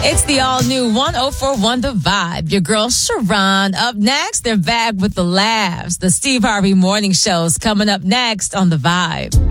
It's the all-new 104.1 The Vibe. Your girl Sharon up next. They're back with the laughs. The Steve Harvey Morning Show's coming up next on The Vibe.